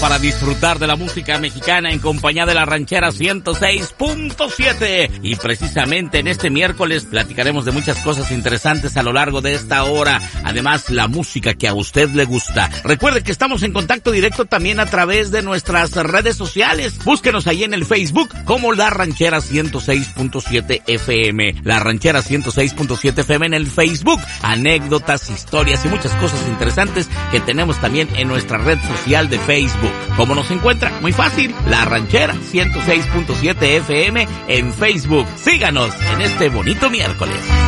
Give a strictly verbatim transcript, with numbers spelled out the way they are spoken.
para disfrutar de la música mexicana en compañía de la Ranchera ciento seis punto siete. Y precisamente en este miércoles platicaremos de muchas cosas interesantes a lo largo de esta hora. Además, la música que a usted le gusta. Recuerde que estamos en contacto directo también a través de nuestras redes sociales. Búsquenos ahí en el Facebook como La Ranchera ciento seis punto siete F M. La Ranchera ciento seis punto siete F M en el Facebook. Anécdotas, historias y muchas cosas interesantes que tenemos también en nuestra red social de Facebook. ¿Cómo nos encuentra? Muy fácil. La Ranchera ciento seis punto siete F M en Facebook. Síganos en este bonito miércoles.